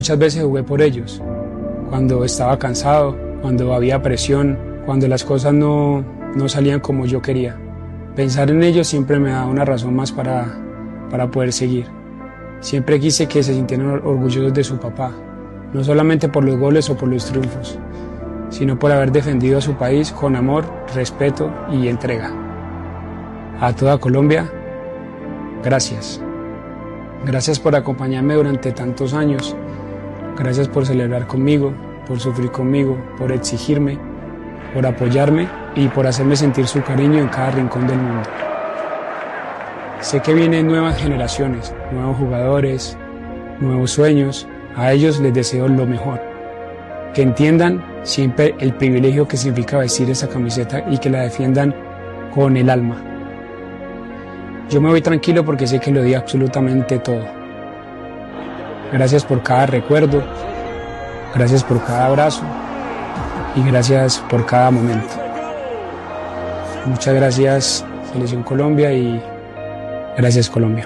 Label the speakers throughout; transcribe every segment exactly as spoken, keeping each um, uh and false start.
Speaker 1: Muchas veces jugué por ellos, cuando estaba cansado, cuando había presión, cuando las cosas no, no salían como yo quería. Pensar en ellos siempre me da una razón más para, para poder seguir. Siempre quise que se sintieran orgullosos de su papá, no solamente por los goles o por los triunfos, sino por haber defendido a su país con amor, respeto y entrega. A toda Colombia, gracias. Gracias por acompañarme durante tantos años. Gracias por celebrar conmigo, por sufrir conmigo, por exigirme, por apoyarme y por hacerme sentir su cariño en cada rincón del mundo. Sé que vienen nuevas generaciones, nuevos jugadores, nuevos sueños. A ellos les deseo lo mejor. Que entiendan siempre el privilegio que significa vestir esa camiseta y que la defiendan con el alma. Yo me voy tranquilo porque sé que lo di absolutamente todo. Gracias por cada recuerdo, gracias por cada abrazo y gracias por cada momento. Muchas gracias, Selección Colombia, y gracias, Colombia.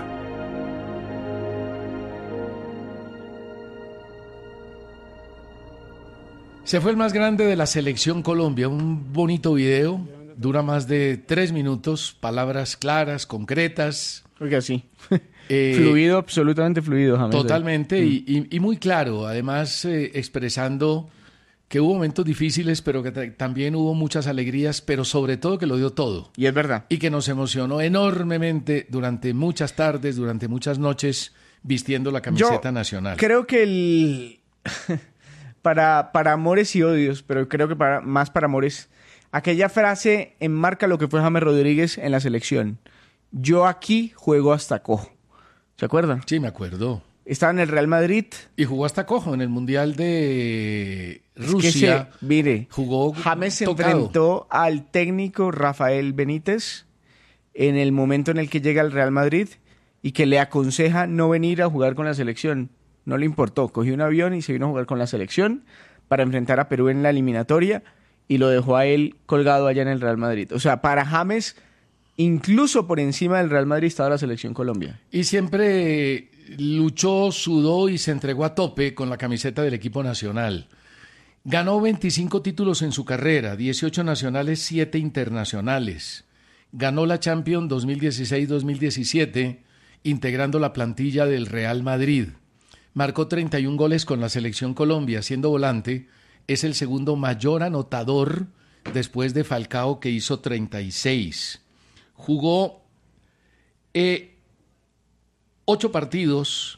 Speaker 2: Se fue el más grande de la Selección Colombia, un bonito video, dura más de tres minutos, palabras claras, concretas.
Speaker 3: Oiga, sí. Eh, fluido, absolutamente fluido, James.
Speaker 2: Totalmente,
Speaker 3: mm.
Speaker 2: y, y, y muy claro, además eh, expresando que hubo momentos difíciles, pero que t- también hubo muchas alegrías, pero sobre todo que lo dio todo.
Speaker 3: Y es verdad.
Speaker 2: Y que nos emocionó enormemente durante muchas tardes, durante muchas noches, vistiendo la camiseta
Speaker 3: Yo
Speaker 2: nacional.
Speaker 3: Creo que el... para, para amores y odios, pero creo que para, más para amores, aquella frase enmarca lo que fue James Rodríguez en la selección. Yo aquí juego hasta cojo. ¿Se acuerdan?
Speaker 2: Sí, me acuerdo.
Speaker 3: Estaba en el Real Madrid.
Speaker 2: Y jugó hasta cojo en el Mundial de Rusia.
Speaker 3: Es que se, mire,
Speaker 2: jugó
Speaker 3: James se
Speaker 2: tocado.
Speaker 3: enfrentó al técnico Rafael Benítez en el momento en el que llega al Real Madrid y que le aconseja no venir a jugar con la selección. No le importó. Cogió un avión y se vino a jugar con la selección para enfrentar a Perú en la eliminatoria y lo dejó a él colgado allá en el Real Madrid. O sea, para James, incluso por encima del Real Madrid estaba la Selección Colombia.
Speaker 2: Y siempre luchó, sudó y se entregó a tope con la camiseta del equipo nacional. Ganó veinticinco títulos en su carrera, dieciocho nacionales, siete internacionales. Ganó la Champions dos mil dieciséis dos mil diecisiete, integrando la plantilla del Real Madrid. Marcó treinta y un goles con la Selección Colombia, siendo volante. Es el segundo mayor anotador después de Falcao, que hizo treinta y seis. Jugó eh, ocho partidos,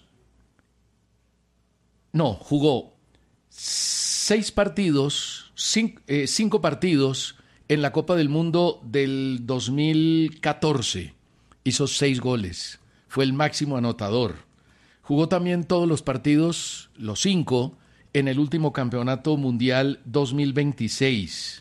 Speaker 2: no, jugó seis partidos, cinco, eh, cinco partidos en la Copa del Mundo del dos mil catorce. Hizo seis goles, fue el máximo anotador. Jugó también todos los partidos, los cinco, en el último Campeonato Mundial dos mil veintiséis.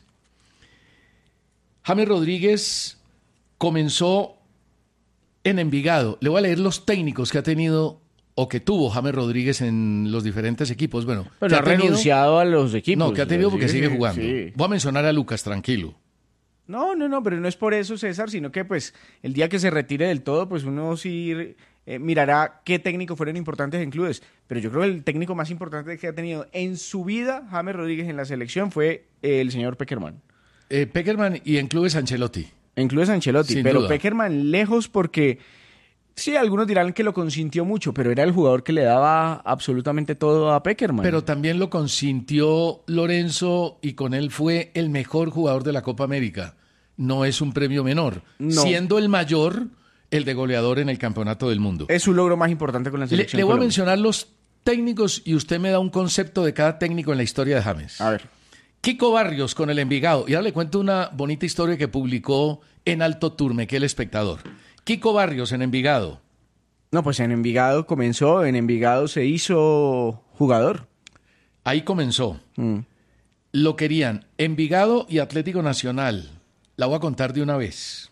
Speaker 2: James Rodríguez comenzó en Envigado. Le voy a leer los técnicos que ha tenido o que tuvo James Rodríguez en los diferentes equipos. Bueno,
Speaker 3: pero ha, ha tenido, renunciado a los equipos.
Speaker 2: No, que ha tenido porque
Speaker 3: sí,
Speaker 2: sigue jugando.
Speaker 3: Sí.
Speaker 2: Voy a mencionar a Lucas, tranquilo.
Speaker 3: No, no, no, pero no es por eso, César, sino que pues el día que se retire del todo, pues uno sí eh, mirará qué técnicos fueron importantes en clubes. Pero yo creo que el técnico más importante que ha tenido en su vida James Rodríguez en la selección fue eh, el señor Pekerman.
Speaker 2: Eh, Pekerman y en clubes Ancelotti.
Speaker 3: En clubes Ancelotti,
Speaker 2: Sin
Speaker 3: pero
Speaker 2: duda.
Speaker 3: Pekerman lejos porque sí, algunos dirán que lo consintió mucho, pero era el jugador que le daba absolutamente todo a Pekerman.
Speaker 2: Pero también lo consintió Lorenzo y con él fue el mejor jugador de la Copa América. No es un premio menor,
Speaker 3: no.
Speaker 2: Siendo el mayor el de goleador en el Campeonato del Mundo.
Speaker 3: Es su logro más importante con la selección.
Speaker 2: Le, le voy
Speaker 3: Colombia.
Speaker 2: a mencionar los técnicos y usted me da un concepto de cada técnico en la historia de James.
Speaker 3: A ver.
Speaker 2: Kiko Barrios con el Envigado. Y ahora le cuento una bonita historia que publicó en Alto Turme, que El Espectador. Kiko Barrios en Envigado.
Speaker 3: No, pues en Envigado comenzó, en Envigado se hizo jugador.
Speaker 2: Ahí comenzó.
Speaker 3: Mm.
Speaker 2: Lo querían Envigado y Atlético Nacional. La voy a contar de una vez.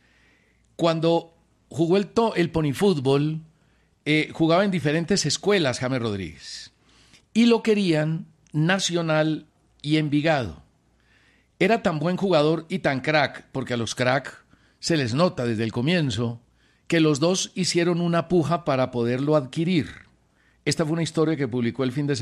Speaker 2: Cuando jugó el, to- el ponifútbol, eh, jugaba en diferentes escuelas James Rodríguez. Y lo querían Nacional y Envigado. Era tan buen jugador y tan crack, porque a los crack se les nota desde el comienzo, que los dos hicieron una puja para poderlo adquirir. Esta fue una historia que publicó el fin de semana